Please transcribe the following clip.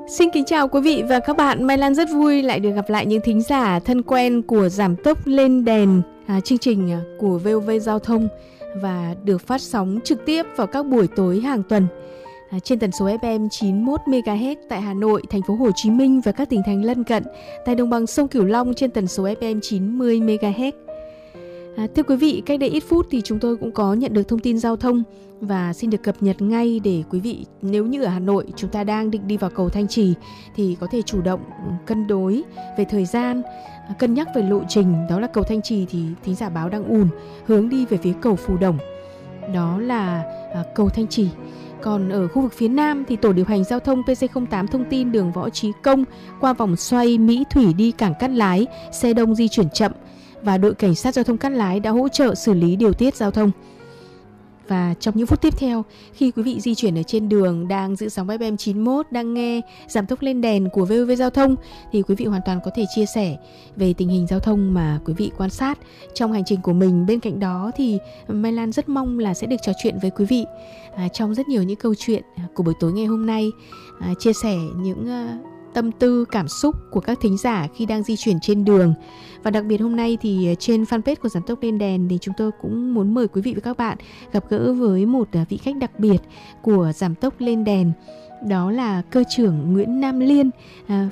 Xin kính chào quý vị và các bạn. Mai Lan rất vui lại được gặp lại những thính giả thân quen của Giảm tốc lên đèn, chương trình của VOV Giao thông và được phát sóng trực tiếp vào các buổi tối hàng tuần trên tần số FM 91 MHz tại Hà Nội, thành phố Hồ Chí Minh và các tỉnh thành lân cận, tại đồng bằng sông Cửu Long trên tần số FM 90 MHz. Thưa quý vị, cách đây ít phút thì chúng tôi cũng có nhận được thông tin giao thông và xin được cập nhật ngay để quý vị, nếu như ở Hà Nội chúng ta đang định đi vào cầu Thanh Trì thì có thể chủ động cân đối về thời gian, cân nhắc về lộ trình. Đó là cầu Thanh Trì thì thính giả báo đang ùn hướng đi về phía cầu Phù Đồng, đó là cầu Thanh Trì. Còn ở khu vực phía Nam thì tổ điều hành giao thông PC08 thông tin đường Võ Trí Công qua vòng xoay Mỹ Thủy đi cảng Cát Lái, xe đông di chuyển chậm và đội cảnh sát giao thông Cát Lái đã hỗ trợ xử lý điều tiết giao thông. Và trong những phút tiếp theo, khi quý vị di chuyển ở trên đường đang giữ sóng FM 91, đang nghe Giảm tốc lên đèn của VOV Giao thông, thì quý vị hoàn toàn có thể chia sẻ về tình hình giao thông mà quý vị quan sát trong hành trình của mình. Bên cạnh đó thì Mai Lan rất mong là sẽ được trò chuyện với quý vị trong rất nhiều những câu chuyện của buổi tối ngày hôm nay, chia sẻ những tâm tư, cảm xúc của các thính giả khi đang di chuyển trên đường. Và đặc biệt hôm nay thì trên fanpage của Giảm tốc lên đèn thì chúng tôi cũng muốn mời quý vị và các bạn gặp gỡ với một vị khách đặc biệt của Giảm tốc lên đèn. Đó là cơ trưởng Nguyễn Nam Liên,